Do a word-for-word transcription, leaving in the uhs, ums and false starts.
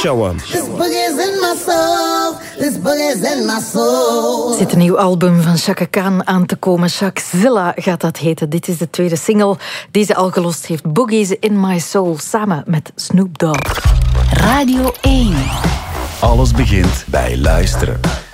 showen. This boogie's in my soul. This boogie's in my soul. Er zit een nieuw album van Chaka Khan aan te komen. Shakzilla gaat dat heten. Dit is de tweede single die ze al gelost heeft. Boogie's in my soul, samen met Snoop Dogg. Radio één. Alles begint bij luisteren.